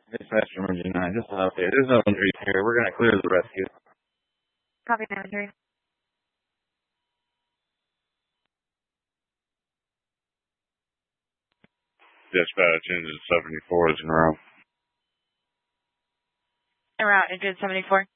Dispatch emergency 9, just an update. There's no injuries here. We're going to clear the rescue. Copy, inventory. Dispatch, engine 74 is en route. En route, engine 74.